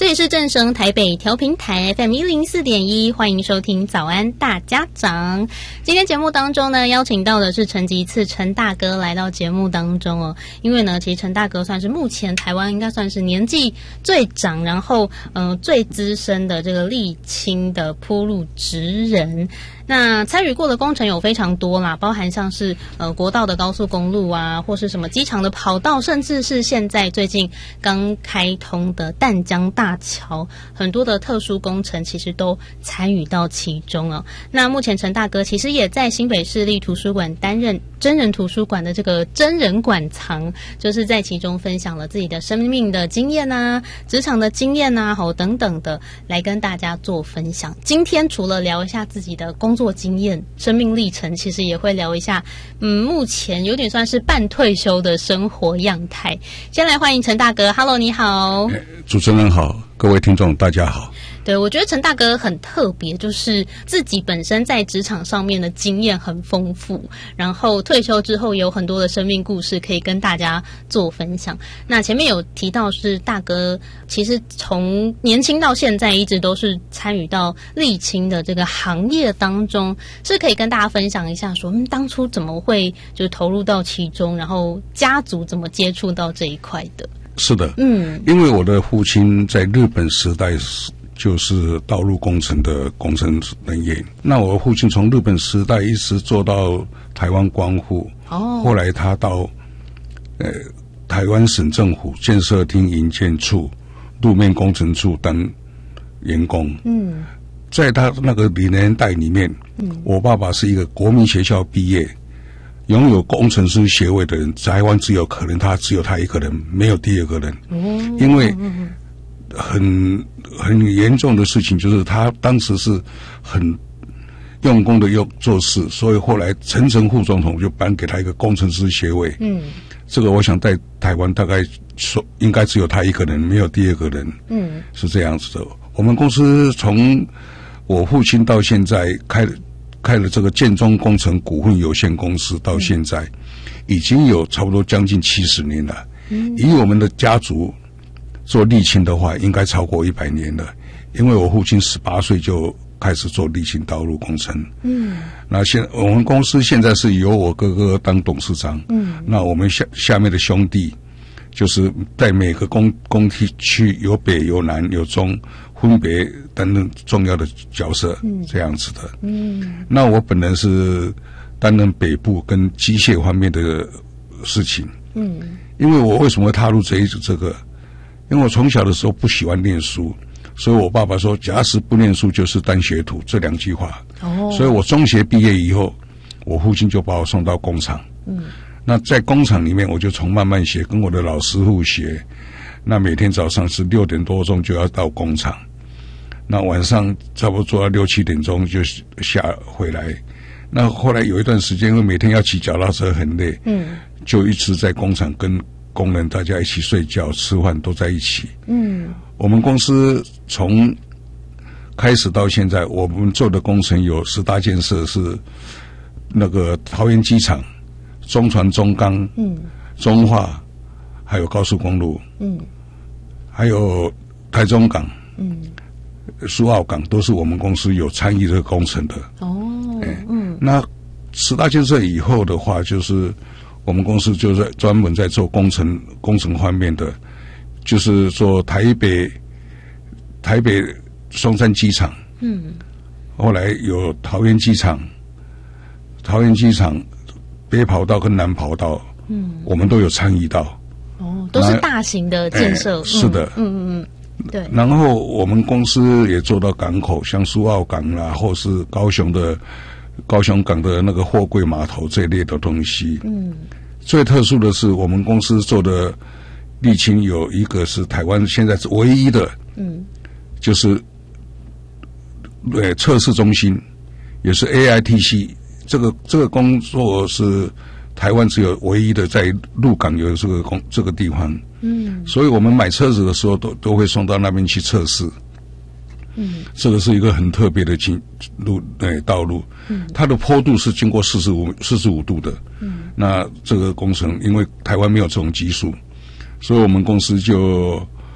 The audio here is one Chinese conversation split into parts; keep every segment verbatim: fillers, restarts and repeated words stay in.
里是正声台北调频台 F M 一零四点一，欢迎收听早安大家长。今天节目当中呢，邀请到的是陈吉次陈大哥来到节目当中哦。因为呢，其实陈大哥算是目前台湾应该算是年纪最长，然后呃最资深的这个沥青的铺路职人。那参与过的工程有非常多啦，包含像是呃国道的高速公路啊，或是什么机场的跑道，甚至是现在最近刚开通的淡江大桥，很多的特殊工程其实都参与到其中哦。那目前陈大哥其实也在新北市立图书馆担任真人图书馆的这个真人馆藏，就是在其中分享了自己的生命的经验啊、职场的经验啊，好等等的来跟大家做分享。今天除了聊一下自己的工作经验、生命历程，其实也会聊一下，嗯，目前有点算是半退休的生活样态。先来欢迎陈大哥 ，Hello， 你好， 主持人好，各位听众大家好。 对，我觉得陈大哥很特别，就是自己本身在职场上面的经验很丰富，然后退休之后有很多的生命故事可以跟大家做分享。那前面有提到是大哥其实从年轻到现在一直都是参与到沥青的这个行业当中，是可以跟大家分享一下说，嗯，当初怎么会就是投入到其中，然后家族怎么接触到这一块的？ 是的， 嗯， 因为我的父亲在日本时代就是道路工程的工程人员，那我父亲从日本时代一直做到台湾光复，哦，后来他到呃台湾省政府建设厅营建处路面工程处当员工，嗯，在他那个年代里面，嗯，我爸爸是一个国民学校毕业，拥有工程师学位的人，台湾只有可能他只有他一个人，没有第二个人，嗯，因为很很严重的事情，就是他当时是很用功的用做事，所以后来陈诚副总统就颁给他一个工程师学位。嗯，这个我想在台湾大概说应该只有他一个人，没有第二个人。嗯，是这样子的。我们公司从我父亲到现在开开了这个建中工程股份有限公司，到现在已经有差不多将近七十年了。嗯，以我们的家族做沥青的话，应该超过一百年了，因为我父亲十八岁就开始做沥青道路工程。嗯，那现我们公司现在是由我哥哥当董事长。嗯，那我们下下面的兄弟，就是在每个工工地区有北有南有中，分别担任重要的角色。嗯，这样子的。嗯，那我本人是担任北部跟机械方面的事情。嗯，因为我为什么会踏入这一这个？因为我从小的时候不喜欢念书，所以我爸爸说假使不念书就是当学徒，这两句话。哦，所以我中学毕业以后，我父亲就把我送到工厂。嗯，那在工厂里面我就从慢慢学，跟我的老师傅学。那每天早上是六点多钟就要到工厂，那晚上差不多做到六七点钟就下回来。那后来有一段时间，因为每天要骑脚踏车很累，嗯，就一直在工厂跟工人大家一起睡觉、吃饭都在一起。嗯，我们公司从开始到现在，我们做的工程有十大建设，是那个桃园机场、中船、中钢、嗯、中化，还有高速公路，嗯，还有台中港、嗯、苏澳港，都是我们公司有参与这个工程的。哦，哎，嗯，那十大建设以后的话，就是我们公司就是专门在做工程工程方面的，就是做台北台北松山机场，嗯，后来有桃园机场，桃园机场北跑道跟南跑道，嗯，我们都有参与到。 哦，都是大型的建设。 哎，是的， 嗯嗯嗯，对。 然后我们公司也做到港口，像苏澳港啦，或是高雄的高雄港的那个货柜码头这一类的东西。嗯。最特殊的是，我们公司做的沥青有一个是台湾现在是唯一的，嗯，就是对测试中心，也是 A I T C 这个这个工作是台湾只有唯一的在鹿港有这个工这个地方，嗯，所以我们买车子的时候都都会送到那边去测试。嗯，这个是一个很特别的经路诶道路，嗯，它的坡度是经过四十五四十五度的，嗯，那这个工程因为台湾没有这种技术，所以我们公司就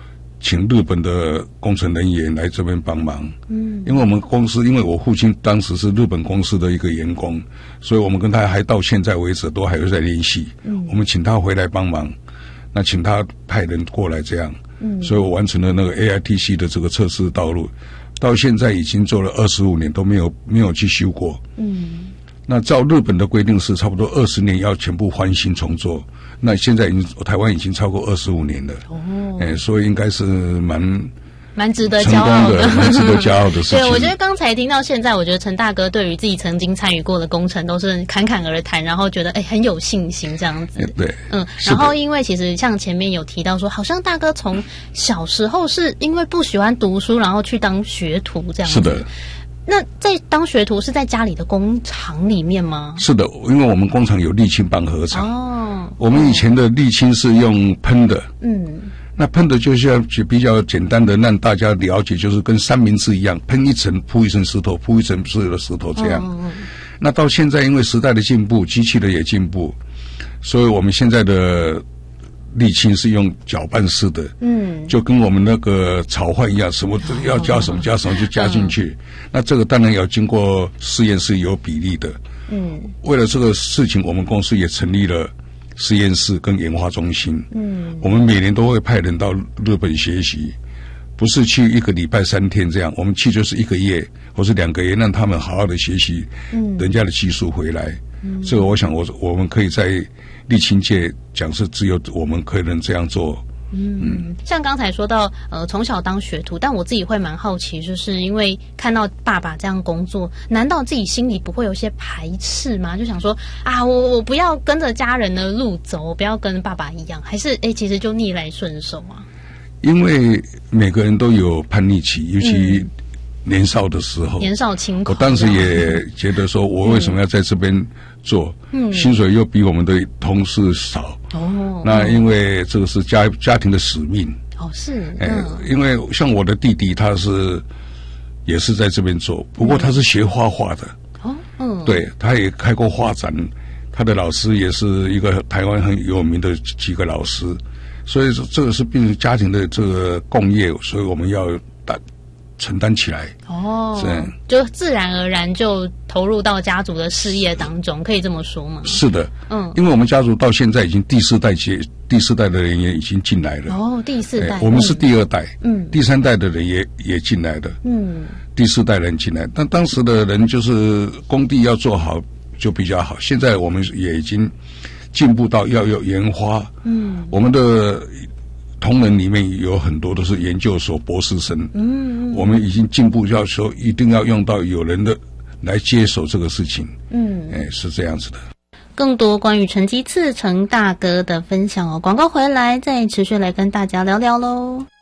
请日本的工程人员来这边帮忙。嗯，因为我们公司，因为我父亲当时是日本公司的一个员工，所以我们跟他还到现在为止都还有在联系。嗯，我们请他回来帮忙，那请他派人过来这样。嗯，所以我完成了那个 A I T C 的这个测试道路，到现在已经做了二十五年都没有没有去修过。嗯，那照日本的规定是差不多二十年要全部翻新重做，那现在已经台湾已经超过二十五年了。哦，哎，所以应该是蛮。 蛮值得骄傲的， 蛮值得骄傲的事情。 对，我觉得刚才听到现在，我觉得陈大哥对于自己曾经参与过的工程都是侃侃而谈，然后觉得哎很有信心这样子。 对， 嗯，然后因为其实像前面有提到说，好像大哥从小时候是因为不喜欢读书，然后去当学徒这样子。 是的。 那在当学徒是在家里的工厂里面吗？ 是的，因为我们工厂有沥青棒合厂。哦。我们以前的沥青是用喷的。嗯。那喷的就像比较简单的让大家了解，就是跟三明治一样，喷一层铺一层石头，铺一层所有的石头这样。嗯、那到现在因为时代的进步，机器的也进步，所以我们现在的沥青是用搅拌式的，嗯，就跟我们那个炒饭一样，什么要加什么加什么就加进去。嗯、那这个当然要经过实验室有比例的。嗯，为了这个事情，我们公司也成立了实验室跟研发中心，嗯，我们每年都会派人到日本学习，不是去一个礼拜三天这样，我们去就是一个月或是两个月，让他们好好的学习，嗯，人家的技术回来。嗯，这个我想我我们可以在沥青界讲是只有我们可能这样做。 嗯，像刚才说到，呃，从小当学徒，但我自己会蛮好奇，就是因为看到爸爸这样工作，难道自己心里不会有些排斥吗？就想说啊，我我不要跟着家人的路走，我不要跟爸爸一样，还是哎，其实就逆来顺受啊？ 因为每个人都有叛逆期，尤其年少的时候， 嗯、年少轻狂， 我当时也觉得说，我为什么要在这边做？嗯，薪水又比我们的同事少。哦，那因为这个是家家庭的使命。 哦，是。 哎、嗯，因为像我的弟弟，他是也是在这边做，不过他是学画画的。哦，嗯，对，他也开过画展，他的老师也是一个台湾很有名的几个老师，所以说这个是变成家庭的这个共业，所以我们要担承担起来。 哦，就自然而然就投入到家族的事业当中，可以这么说吗？ 是的，嗯，因为我们家族到现在已经第四代接，第四代的人也已经进来了。 哦，第四代， 我们是第二代，嗯，第三代的人也也进来了，嗯，第四代人进来，但当时的人就是工地要做好就比较好，现在我们也已经进步到要有研发，嗯，我们的同仁里面有很多都是研究所博士生，嗯，我们已经进步，要说一定要用到有人的来接手这个事情，嗯，哎，是这样子的。 更多关于成吉思陈大哥的分享哦，广告回来再持续来跟大家聊聊喽。